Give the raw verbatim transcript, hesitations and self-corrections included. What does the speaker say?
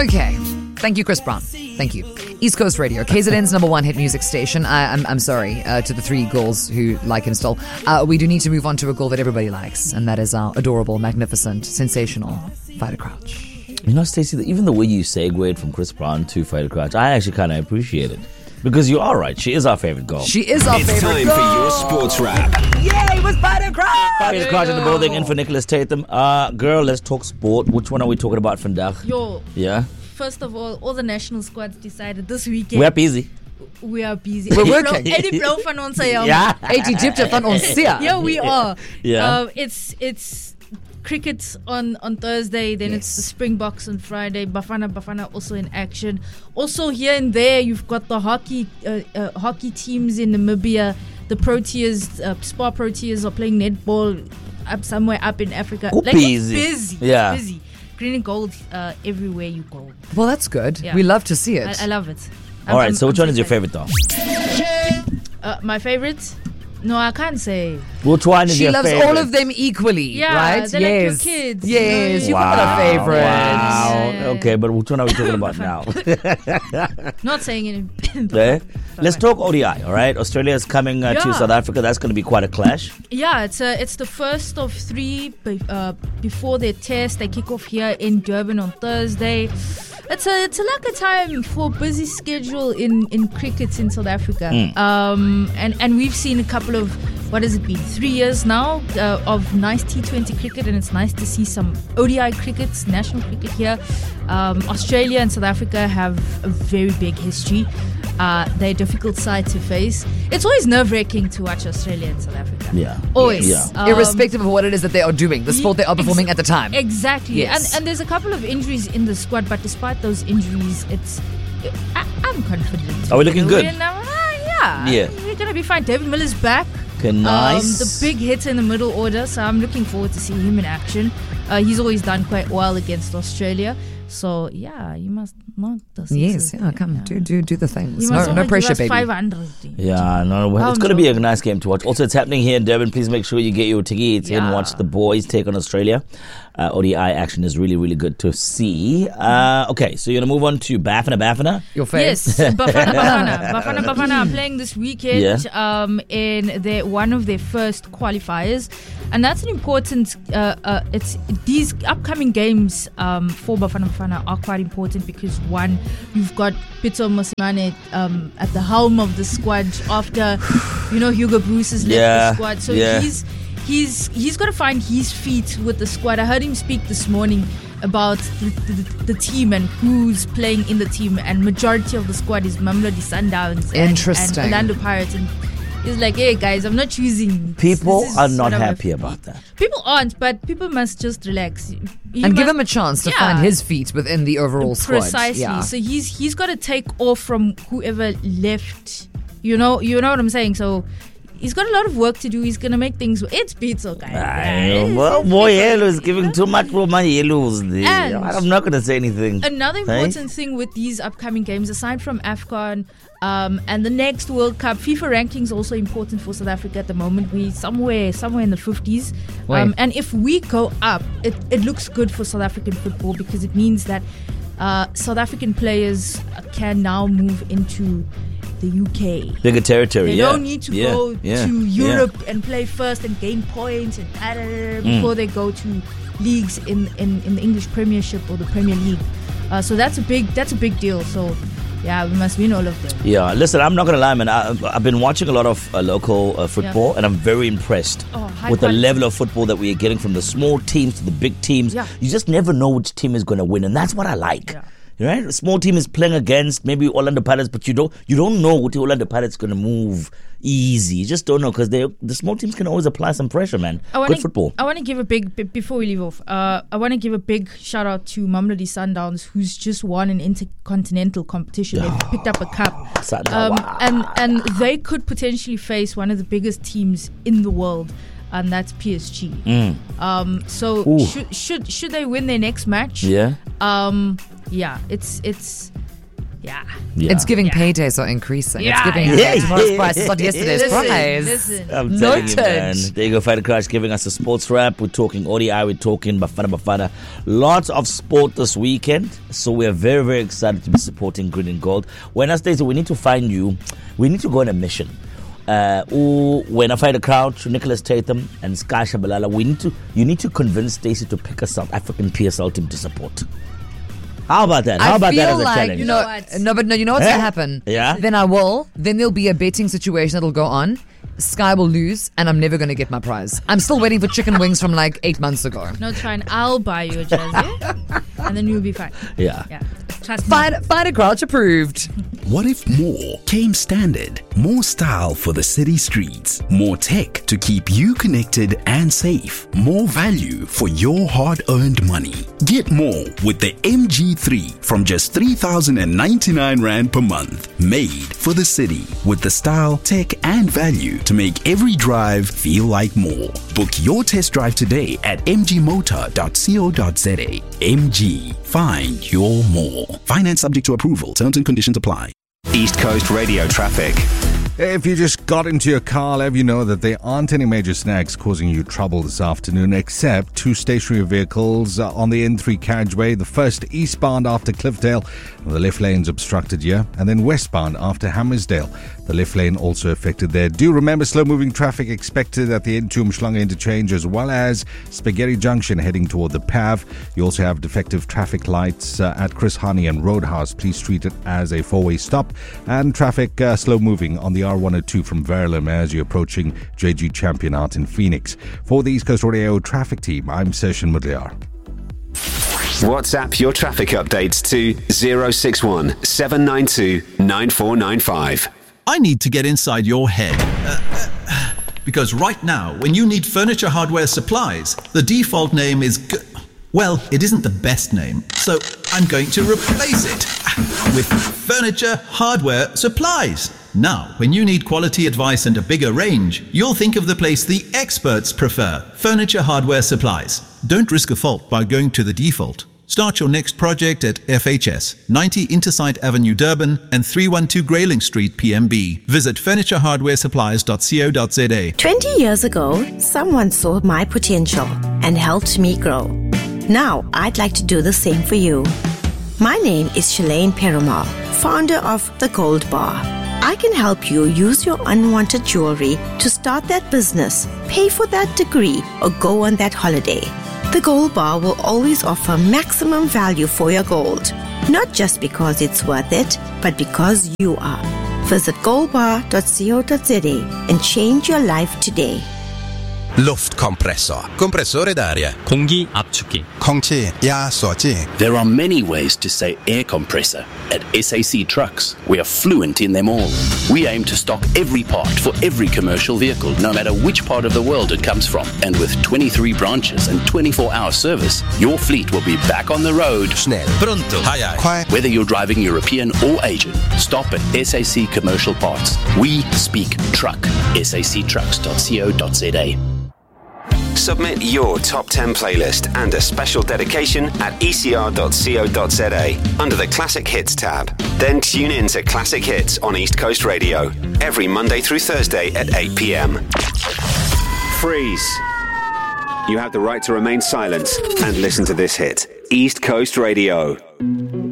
Okay. Thank you, Chris Brown. Thank you. East Coast Radio, K Z N's number one hit music station. I, I'm, I'm sorry uh, to the three girls who like him still. Uh, we do need to move on to a girl that everybody likes, and that is our adorable, magnificent, sensational Fighter Crouch. You know, Stacey, even the way you segued from Chris Brown to Fighter Crouch, I actually kind of appreciate it. Because you are right. She is our favorite girl. She is our it's favorite girl. It's time for your sports wrap. Yay, with Fighter Crouch! Fighter Crouch in the building, in for Nicholas Tatham. Uh, girl, let's talk sport. Which one are we talking about, vandag? Yo. Yeah? First of all, all the national squads decided this weekend. We're busy. We are busy. We're working. Eddie Blow van ons ja. Yeah. eighty diepte van ons see. Yeah, we are. Yeah. Uh, it's it's cricket on, on Thursday, then yes. it's the Springboks on Friday. Bafana Bafana also in action. Also here and there, you've got the hockey uh, uh, hockey teams in Namibia. The Proteas, uh, Spa Proteas are playing netball up somewhere up in Africa. Oh, like busy. It's busy. Yeah. It's busy. Green and gold uh, everywhere you go. Well, that's good. Yeah. We love to see it. I, I love it. All right, I'm, so which I'm one is your excited. favorite, though? Uh, my favorite? No, I can't say. Which one is She your loves favorite? all of them equally, Yeah, right? they're yes. like your kids. Yes, You you know, got Wow. a favorite. Wow. Yeah, yeah, Okay, but which one are we talking about now? Not saying it. Eh? Let's talk O D I, all right? Australia is coming uh, to Yeah. South Africa. That's going to be quite a clash. Yeah, it's a, it's the first of three be- uh, before their test. They kick off here in Durban on Thursday. It's a it's a like a time for busy schedule in, in cricket in South Africa. Mm. Um, and, and we've seen a couple of, what has it been, three years now uh, of nice T twenty cricket, and it's nice to see some O D I cricket, national cricket here. Um, Australia and South Africa have a very big history. Uh, they're a difficult side to face. It's always nerve-wracking to watch Australia and South Africa. Yeah. Always. Yeah. Um, Irrespective of what it is that they are doing, the sport they are performing ex- at the time. Exactly. Yes. And and there's a couple of injuries in the squad, but despite those injuries, it's I, I'm confident. Are we looking good? We're now- uh, yeah. Yeah. We're going to be fine. David Miller's back. Okay, nice. Um, the big hitter in the middle order, so I'm looking forward to seeing him in action. Uh, he's always done quite well against Australia. So, yeah, you must knock the Yes, sixes. yeah, come, do do do the things. You No, must no only pressure, give us baby. five hundred. Yeah, no, well, it's Um, going to be a nice game to watch. Also, it's happening here in Durban. Please make sure you get your tickets Yeah. and watch the boys take on Australia. Uh, O D I action is really, really good to see. Uh, okay, so you're going to move on to Bafana Bafana. Your face. Yes, Bafana Bafana. Bafana Bafana are playing this weekend Yeah. um, in their, one of their first qualifiers. And that's an important, uh, uh, it's these upcoming games um, for Bafana Bafana are quite important because one, you've got Pito Mosimane um, at the helm of the squad after, you know, Hugo Bruce has left Yeah, the squad. So yeah. he's he's he's got to find his feet with the squad. I heard him speak this morning about the, the, the team and who's playing in the team, and majority of the squad is Mamelodi Sundowns and, Interesting. and Orlando Pirates. And he's like, hey guys, I'm not choosing. People This is are not sort of a- happy about that. People aren't, but people must just relax. You And give must- him a chance to Yeah. find his feet within the overall squad. Precisely. Yeah. So he's he's got to take off from whoever left. You know, you know what I'm saying. So he's got a lot of work to do. He's gonna make things. It's pizza, guys. I, well, boy, yellow is giving too much for my yellows there. And- I'm not going to say anything. Another Hey? important thing with these upcoming games, aside from AFCON um, and the next World Cup, FIFA ranking is also important for South Africa at the moment. We somewhere somewhere in the fifties, Wait. um, and if we go up, it, it looks good for South African football because it means that uh, South African players can now move into the U K. Bigger territory, They yeah. don't need to yeah. go yeah. to yeah. Europe and play first and gain points and da, da, da, da, Mm. before they go to leagues in, in, in the English Premiership or the Premier League. Uh, so that's a big that's a big deal. So yeah, we must win all of them. Yeah, listen, I'm not going to lie, man. I, I've been watching a lot of uh, local uh, football, Yeah. and I'm very impressed Oh, high with the quality. level of football that we are getting from the small teams to the big teams. Yeah. You just never know which team is going to win, and that's what I like. Yeah. Right? A small team is playing against maybe Orlando Pirates, but you don't you don't know what the Orlando Pirates going to move easy. You just don't know because they the small teams can always apply some pressure, man. I wanna, Good football. I want to give a big b- before we leave off. Uh, I want to give a big shout out to Mamelodi Sundowns, who's just won an intercontinental competition. They've picked up a cup, Sundowns, um, wow. and and they could potentially face one of the biggest teams in the world, and that's P S G. Mm. Um, so Ooh. should should should they win their next match? Yeah. Um, yeah, it's it's Yeah. Yeah. It's giving Yeah. paydays are increasing. Yeah, it's giving yeah. hey, tomorrow's price is not yesterday's Listen, price. listen. I'm telling you, Noted. man. There you go, Fighter Crash giving us a sports wrap. We're talking O D I, we're talking Bafana Bafana. Lots of sport this weekend. So we're very, very excited to be supporting Green and Gold. When I say we need to find you, we need to go on a mission. Uh, ooh, when I fight a Crouch, Nicholas Tatham and Sky Shabalala, we need to you need to convince Stacey to pick a South African P S L team to support. How about that? How I about feel that as a like, challenge? You know, You know what? no, but no, you know what's Eh? going to happen? Yeah? Then I will. Then there'll be a betting situation that'll go on. Sky will lose, and I'm never going to get my prize. I'm still waiting for chicken wings from like eight months ago. No, it's fine. I'll buy you a jersey, and then you'll be fine. Yeah. Yeah. Trust me. Fight, fight a Crouch approved. What if more came standard? More style for the city streets. More tech to keep you connected and safe. More value for your hard-earned money. Get more with the M G three from just three thousand ninety-nine rand per month. Made for the city with the style, tech and value to make every drive feel like more. Book your test drive today at m g motor dot co dot z a. M G. Find your more. Finance subject to approval. Terms and conditions apply. East Coast Radio traffic. If you just got into your car, let you know that there aren't any major snags causing you trouble this afternoon, except two stationary vehicles uh, on the N three carriageway. The first eastbound after Cliffdale, the left lane's obstructed here, and then westbound after Hammersdale. The left lane also affected there. Do remember slow-moving traffic expected at the N two Mshlanga interchange, as well as Spaghetti Junction heading toward the P A V. You also have defective traffic lights uh, at Chris Hani and Roadhouse. Please treat it as a four-way stop. And traffic uh, slow-moving on the R one oh two from Verulam as you're approaching J G Champion out in Phoenix. For the East Coast Radio traffic team, I'm Session Mudliar. WhatsApp your traffic updates to zero six one seven nine two nine four nine five. I need to get inside your head. Uh, uh, because right now, when you need furniture hardware supplies, the default name is... G- well, it isn't the best name, so I'm going to replace it with Furniture Hardware Supplies. Now, when you need quality advice and a bigger range, you'll think of the place the experts prefer, Furniture Hardware Supplies. Don't risk a fault by going to the default. Start your next project at F H S, ninety Intersite Avenue, Durban, and three one two Grayling Street, P M B. Visit furniture hardware supplies dot co dot z a. twenty years ago, someone saw my potential and helped me grow. Now, I'd like to do the same for you. My name is Shalane Perumal, founder of The Gold Bar. I can help you use your unwanted jewelry to start that business, pay for that degree, or go on that holiday. The Gold Bar will always offer maximum value for your gold. Not just because it's worth it, but because you are. Visit gold bar dot co dot z a and change your life today. Luftkompressor. Compressore d'aria. 공기 압축기. 空气压缩机. There are many ways to say air compressor. At S A C Trucks, we are fluent in them all. We aim to stock every part for every commercial vehicle, no matter which part of the world it comes from. And with twenty-three branches and twenty-four hour service, your fleet will be back on the road. Snell. Pronto. Hai hai. Whether you're driving European or Asian, stop at S A C Commercial Parts. We speak truck. S A C trucks dot co dot z a. Submit your top ten playlist and a special dedication at e c r dot co dot z a under the Classic Hits tab. Then tune in to Classic Hits on East Coast Radio every Monday through Thursday at eight p.m. Freeze. You have the right to remain silent and listen to this hit. East Coast Radio.